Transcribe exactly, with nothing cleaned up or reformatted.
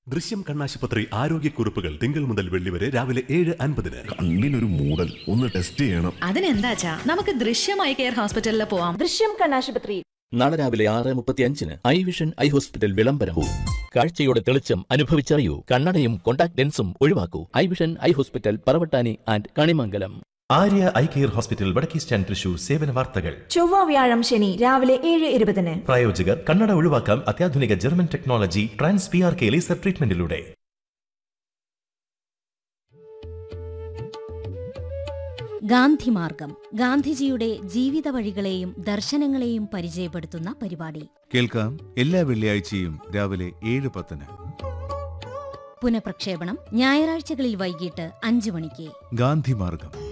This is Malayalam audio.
ദൃശ്യം കണ്ണാശുപത്രി ആരോഗ്യക്കുറിപ്പുകൾ തിങ്കൾ മുതൽ വെള്ളി വരെ രാവിലെ ഏഴ് അൻപതിന്. കണ്ണിനൊരു മൂടൽ, ഒന്ന് ടെസ്റ്റ് ചെയ്യണം. അതിനെന്താച്ചാ നമുക്ക് ദൃശ്യം ഐ കെയർ ഹോസ്പിറ്റലിൽ പോവാം. ദൃശ്യം കണ്ണാശുപത്രി. നാളെ രാവിലെ ആറ് മുപ്പത്തി അഞ്ചിന് ഐ വിഷൻ ഐ ഹോസ്പിറ്റൽ വിളംബരവും. കാഴ്ചയുടെ തെളിച്ചം അനുഭവിച്ചറിയൂ. കണ്ണടയും contact ലെൻസും ഒഴിവാക്കൂ. I vision eye hospital, Paravattani and Kanimangalam. Arya eye care hospital, വടക്കേ സ്റ്റാൻഡ്, തൃശൂർ. സേവന വാർത്തകൾ ചൊവ്വ വ്യാഴം ശനി രാവിലെ ഏഴ് ഇരുപതിന്. പ്രായോജകർ കണ്ണട ഒഴിവാക്കാം അത്യാധുനിക German technology trans P R K laser ട്രീറ്റ്മെന്റിലൂടെ. Gandhimargam, ഗാന്ധിജിയുടെ ജീവിത വഴികളെയും ദർശനങ്ങളെയും പരിചയപ്പെടുത്തുന്ന പരിപാടി കേൾക്കാം എല്ലാ വെള്ളിയാഴ്ചയും രാവിലെ ഏഴ് പത്തിന്. പുനഃപ്രക്ഷേപണം ഞായറാഴ്ചകളിൽ വൈകിട്ട് അഞ്ചു മണിക്ക്. ഗാന്ധിമാർഗം.